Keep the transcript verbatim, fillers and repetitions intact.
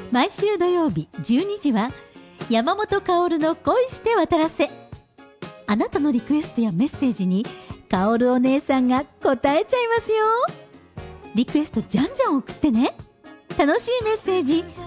毎週土曜日じゅうにじは山本薫の恋して渡らせ。あなたのリクエストやメッセージに薫お姉さんが答えちゃいますよ。リクエストじゃんじゃん送ってね。楽しいメッセージ